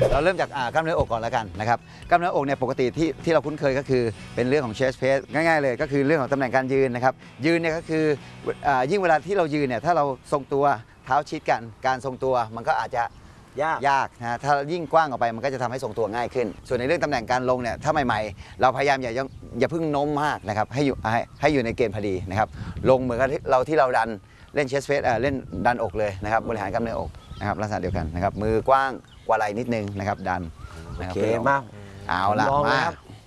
เราเริ่มจากกล้ามเนื้ออกก่อนแล้วกันนะครับกล้ามเนื้ออกเนี่ยปกติที่เราคุ้นเคยก็คือเป็นเรื่องของ chest press ง่ายๆเลยก็คือเรื่องของตำแหน่งการยืนนะครับยืนเนี่ยก็คือยิ่งเวลาที่เรายืนเนี่ยถ้าเราทรงตัวเท้าชิดกันการทรงตัวมันก็อาจจะยากนะถ้ายิ่งกว้างออกไปมันก็จะทำให้ทรงตัวง่ายขึ้นส่วนในเรื่องตำแหน่งการลงเนี่ยถ้าใหม่ๆเราพยายามอย่าเพิ่งโน้มมากนะครับให้อยู่ในเกณฑ์พอดีนะครับลงเหมือนกับที่เราดันเล่น chest press เล่นดันอกเลยนะครับบริหารกล้ามเนื้ออกนะครับลักษณะเดียวกันนะครับมือกว้างกว่าไหล่นิดนึงนะครับดันโอเคมากเอาละมา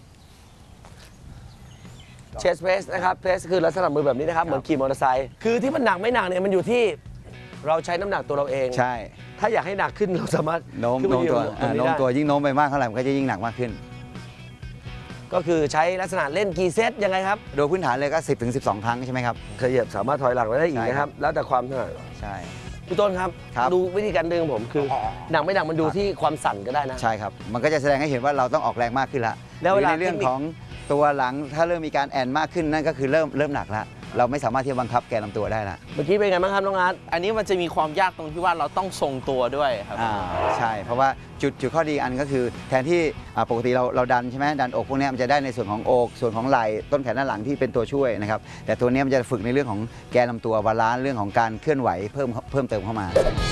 เชสเพรสนะครับเพรสคือลักษณะมือแบบนี้นะครับเหมือนขี่มอเตอร์ไซค์คือที่มันหนักไม่หนักเนี่ยมันอยู่ที่เราใช้น้ำหนักตัวเราเองใช่ถ้าอยากให้หนักขึ้นเราสามารถโน้มตัวยิ่งโน้มไปมากเท่าไหร่มันก็จะยิ่งหนักมากขึ้นก็คือใช้ลักษณะเล่นกี่เซตยังไงครับโดยพื้นฐานเลยก็10 ถึง 12 ครั้งใช่ไหมครับขยับสามารถถอยหลังได้อีกนะครับแล้วแต่ความถนัดใช่พี่ต้นครับดูวิธีการดึงผมคือหนักไม่หนักมันดูที่ความสั่นก็ได้นะใช่ครับมันก็จะแสดงให้เห็นว่าเราต้องออกแรงมากขึ้นละแล้วในเรื่องของตัวหลังถ้าเริ่มมีการแอนมากขึ้นนั่นก็คือเริ่มหนักแล้วเราไม่สามารถที่จะบังคับแกนลำตัวได้ละเมื่อกี้เป็นไงบ้างครับน้องอาร์ตอันนี้มันจะมีความยากตรงที่ว่าเราต้องทรงตัวด้วยครับใช่เพราะว่าจุดข้อดีอันก็คือแทนที่ปกติเราดันใช่ไหมดันอกพวกนี้มันจะได้ในส่วนของอกส่วนของไหล่ต้นแขนด้านหลังที่เป็นตัวช่วยนะครับแต่ตัวนี้มันจะฝึกในเรื่องของแกนลำตัวบาลานซ์เรื่องของการเคลื่อนไหวเพิ่มเติมเข้ามา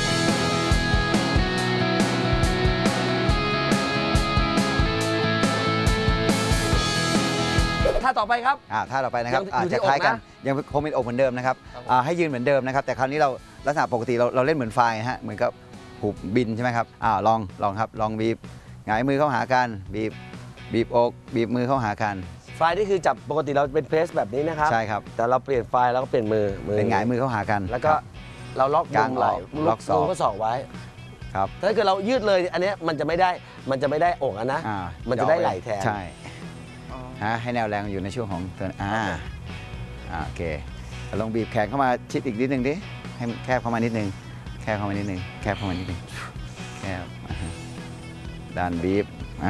ท่าต่อไปครับท่าต่อไปนะครับจะคล้ายกันยังคงเป็นอกเหมือนเดิมนะครับให้ยืนเหมือนเดิมนะครับแต่คราวนี้เราลักษณะปกติเราเล่นเหมือนไฟฮะเหมือนกับหูบินใช่ไหมครับลองครับลองบีบหงายมือเข้าหากันบีบอกบีบมือเข้าหากันไฟนี่คือจับปกติเราเป็นเพรสแบบนี้นะครับใช่ครับแต่เราเปลี่ยนไฟแล้วก็เปลี่ยนมือเป็นหงายมือเข้าหากันแล้วก็เราล็อกกางไหล่ล็อกข้อศอกไว้ครับถ้าเกิดเรายืดเลยอันนี้มันจะไม่ได้อกนะมันจะได้ไหล่แทนใช่ให้แนวแรงอยู่ในช่วงของตัวโอเคลองบีบแขนเข้ามาชิดอีกนิดนึงดิให้แคบเข้ามานิดนึงแคบเข้ามานิดนึงแคบเข้ามานิดนึงแคบดันบีบ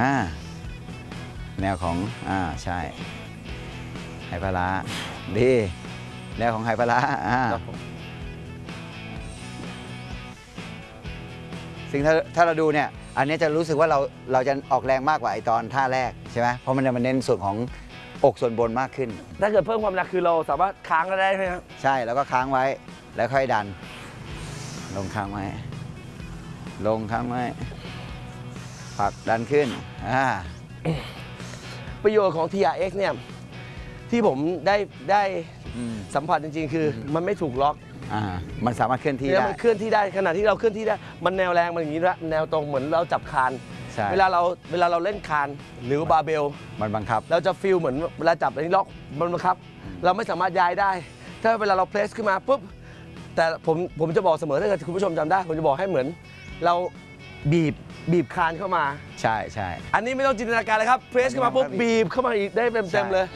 แนวของใช่ไหปลาร้าดีแนวของไหปลาร้าซึ่งถ้าเราดูเนี่ยอันนี้จะรู้สึกว่าเราจะออกแรงมากกว่าไอตอนท่าแรกใช่ไหมเพราะมันจะมาเน้นส่วนของอกส่วนบนมากขึ้นถ้าเกิดเพิ่มความหนักคือเราสามารถค้างก็ได้ใช่ไหมครับใช่แล้วก็ค้างไว้แล้วค่อยดันลงค้างไว้ลงค้างไว้ผลักดันขึ้นประโยชน์ของ TRX เนี่ยที่ผมได้สัมผัสจริงๆคือมันไม่ถูกล็อกมันสามารถเคลื่อนที่ได้มันเคลื่อนที่ได้ขณะที่เราเคลื่อนที่ได้มันแนวแรงมันอย่างนี้ละแนวตรงเหมือนเราจับคานเวลาเราเล่นคานหรือบาร์เบลมันบังคับเราจะฟีลเหมือนเวลาจับอันนี้ล็อกมันบังคับเราไม่สามารถย้ายได้ถ้าเวลาเราเพรสขึ้นมาปุ๊บแต่ผมจะบอกเสมอถ้าเกิดคุณผู้ชมจำได้ผมจะบอกให้เหมือนเราบีบคานเข้ามาใช่อันนี้ไม่ต้องจินตนาการเลยครับเพรสขึ้นมาปุ๊บบีบเข้ามาอีกได้เต็มเลย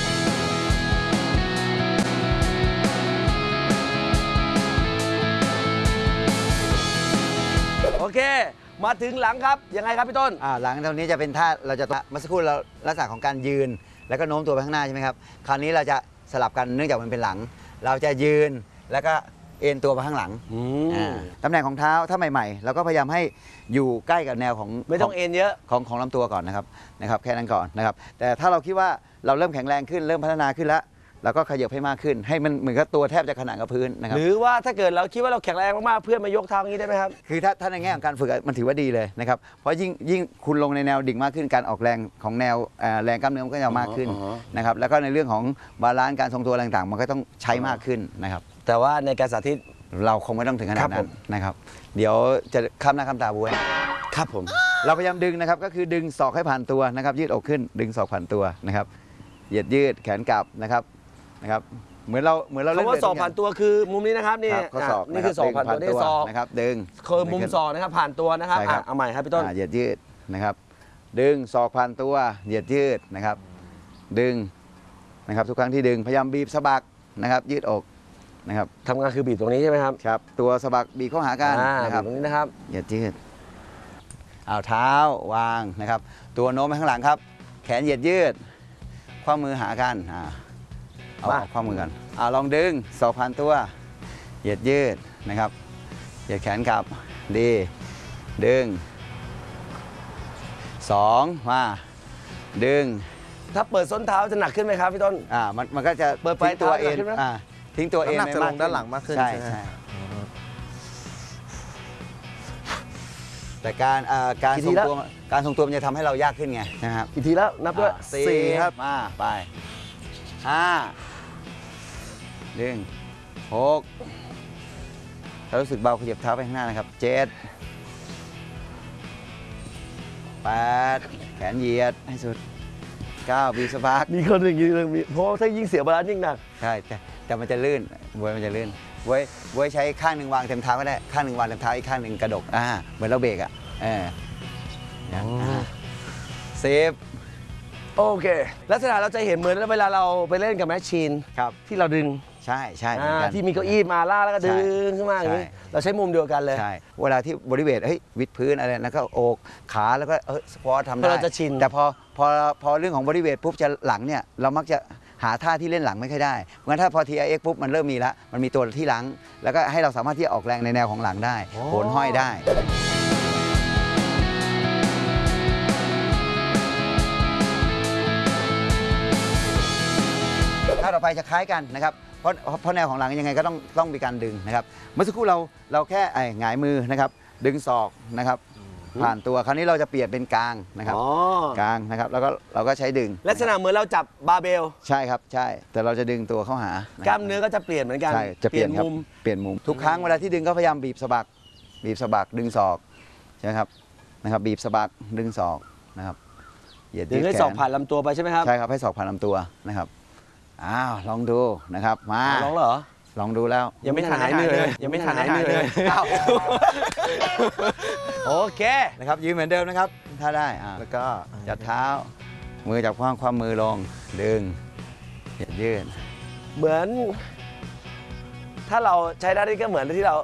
โอเคมาถึงหลังครับยังไงครับพี่ต้นหลังตรงนี้จะเป็นท่าเราจะเมื่อสักครู่เราลักษณะของการยืนแล้วก็โน้มตัวไปข้างหน้าใช่ไหมครับคราวนี้เราจะสลับกันเนื่องจากมันเป็นหลังเราจะยืนแล้วก็เอ็นตัวไปข้างหลังตำแหน่งของเท้าถ้าใหม่ๆเราก็พยายามให้อยู่ใกล้กับแนวของไม่ต้องเอ็นเยอะของลำตัวก่อนนะครับแค่นั้นก่อนนะครับแต่ถ้าเราคิดว่าเราเริ่มแข็งแรงขึ้นเริ่มพัฒนาขึ้นแล้วเราก็ขยับให้มากขึ้นให้มันเหมือนกับตัวแทบจะขนานกับพื้นนะครับหรือว่าถ้าเกิดเราคิดว่าเราแข็งแรงมากๆเพื่อนมายกเท้าอย่างนี้ได้ไหมครับคือถ้าในแง่ของการฝึกมันถือว่าดีเลยนะครับเพราะยิ่งคุณลงในแนวดิ่งมากขึ้นการออกแรงของแนวแรงกล้ามเนื้อมันก็จะมากขึ้นนะครับแล้วก็ในเรื่องของบาลานซ์การทรงตัวต่างๆมันก็ต้องใช้มากขึ้นนะครับแต่ว่าในการสาธิตเราคงไม่ต้องถึงขนาดนั้นนะครับเดี๋ยวจะข้ามหน้าข้ามตาบวยครับผมเราพยายามดึงนะครับก็คือดึงศอกให้ผ่านตัวนะครับยืดอกขึ้นดึงศอกผ่านตัวนะครับเหยียดยืดแขนกลับนะครับเหมือนเราเล่นคำว่าศอกผ่านตัวคือมุมนี้นะครับนี่นี่คือศอกผ่านตัวนี่ศอกนะครับดึงคือมุมศอกนะครับผ่านตัวนะครับเอาใหม่ครับพี่ต้นเหยียดยืดนะครับดึงศอกผ่านตัวเหยียดยืดนะครับดึงนะครับทุกครั้งที่ดึงพยายามบีบสะบักนะครับยืดอกนะครับทำงานคือบีบตรงนี้ใช่ไหมครับครับตัวสะบักบีบเข้าหากันนะครับตรงนี้นะครับเหยียดยืดเอาเท้าวางนะครับตัวโน้มไปข้างหลังครับแขนเหยียดยืดข้อมือหากันเอาข้อมือกันลองดึงศอกผ่านตัวเหยียดยืดนะครับเหยียดแขนกลับดีดึง 2มาดึงถ้าเปิดส้นเท้าจะหนักขึ้นไหมครับพี่ต้นมันก็จะเปิดปลายทิ้งตัวเท้าเอ็นหนักขึ้นไหมทิ้งตัวเอ็นน้ำหนักจะลงขึ้ด้านหลังมากขึ้นใช่ใช่ไหมใช่แต่การทรงตัวมันจะทำให้เรายากขึ้นไงนะครับอีกทีแล้วนับด้วยสี่ครับมาไปห้าดึงหกถ้ารู้สึกเบาขยับเท้าไปข้างหน้านะครับ7 8แขนเหยียดให้สุด9บีบสะบักมีคนอย่างนี้เลยเพราะว่าถ้ายิ่งเสียบาลานซ์ยิ่งหนักใช่แต่มันจะลื่นบวยมันจะลื่นบวยใช้ข้างหนึ่งวางเต็มเท้าก็ได้ข้างหนึ่งวางเต็มเท้าอีกข้างหนึ่งกระดกเหมือนเราเบรกเซฟโอเคลักษณะเราจะเห็นเหมือนเวลาเราไปเล่นกับแมชชีนครับที่เราดึงใช่เหมือนกันที่มีเก้าอี้มาล่ากแล้วก็ดึงขึ้นมาอย่างนี้ใช่เราใช้มุมเดียวกันเลยใช่เวลาที่บริเวณวิดพื้นอะไรแล้วก็โอกขาแล้วก็สควอตทำเพได้ราะเราจะชินแต่พอเรื่องของบริเวณปุ๊บจะหลังเนี่ยเรามักจะหาท่าที่เล่นหลังไม่ค่อยได้งั้นถ้าพอ TRX ปุ๊บมันเริ่มมีแล้วมันมีตัวที่หลังแล้วก็ให้เราสามารถที่จะออกแรงในแนวของหลังได้โหนห้อยได้ถ้าต่อไปจะคล้ายกันนะครับเพราะแนวของหลังยังไงก็ต้องมีการดึงนะครับเมื่อสักครู่เราแค่หงายมือนะครับดึงศอกนะครับผ่านตัวคราวนี้เราจะเปลี่ยนเป็นกลางนะครับกลางนะครับแล้วก็เราก็ใช้ดึงลักษณะเหมือนเราจับบาร์เบลใช่ครับใช่แต่เราจะดึงตัวเข้าหานะกคล้ารับมเนื้อก็จะเปลี่ยนเหมือนกันใช่จะเปลี่ยนครับมุมเปลี่ยนมุมทุกครั้งเวลาที่ดึงก็พยายามบีบสะบักดึงศอกใช่ไหมครับบีบสะบักดึงศอกนะครับเหยียดดึงให้แขนศอกผ่านลำตัวไปใช่ไหมครับใช่ครับให้ศอกผ่านลำตัวนะครับลองดูนะครับมาลองเหรอลองดูแล้วยังไม่ทันหายเหนื่อยยังไม่ทันหายเหนื่อยโอเคนะครับยืนเหมือนเดิมนะครับถ้าได้แล้วก็จับเท้ามือจับความมือลงดึงเหยียดยืดเหมือน ถ้าเราใช้ด้านนี้ก็เหมือนที่เรา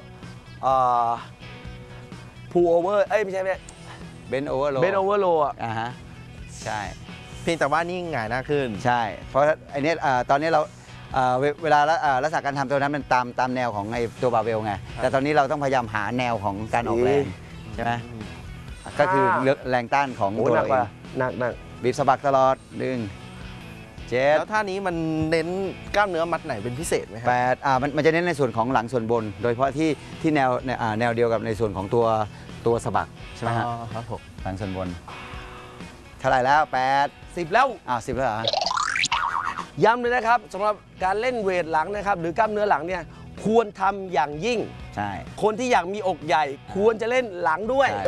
พูลโอเวอร์ไม่ใช่เบนโอเวอร์โลเบนโอเวอร์โลอ่ะฮะใช่เพียงแต่ว่านี่หงายหน้าขึ้นใช่ เพราะไอ้เนี้ยตอนนี้เราเวลาลักษณะการทำตัวนั้นมันตามแนวของไอ้ตัวบาร์เบลไงแต่ตอนนี้เราต้องพยายามหาแนวของการออกแรงใช่ไหมก็คือแรงต้านของโอ้ตัวหนักเราเอว่ะงหนักบีบสะบักตลอดดึง7 แล้วท่านี้มันเน้นกล้ามเนื้อมัดไหนเป็นพิเศษไหมครับ 8มันจะเน้นในส่วนของหลังส่วนบน โดยเฉพาะที่แนวเดียวกับในส่วนของตัวสะบักใช่ไหมฮะครับผมหลังส่วนบนเท่าไหร่แล้ว8 10 แล้ว 10แล้วเหรอย้ำเลยนะครับสำหรับการเล่นเวทหลังนะครับหรือกล้ามเนื้อหลังเนี่ยควรทำอย่างยิ่งใช่คนที่อยากมีอกใหญ่ ควรจะเล่นหลังด้วยใช่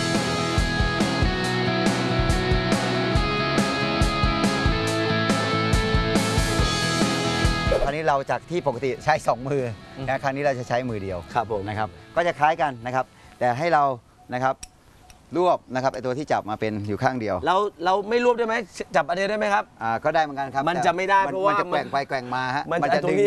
คราวนี้เราจากที่ปกติใช้2มือนะครั้งนี้เราจะใช้มือเดียวครับผมนะครับก็จะคล้ายกันนะครับแต่ให้เรานะครับรวบนะครับไอตัวที่จับมาเป็นอยู่ข้างเดียวเราไม่รวบได้ไหมจับอันเดียวได้ไหมครับก็ได้เหมือนกันครับมันจะไม่ได้เพราะว่ามันจะแกว่งไปแกว่งมาฮะมันจะจะตรงดึงนี้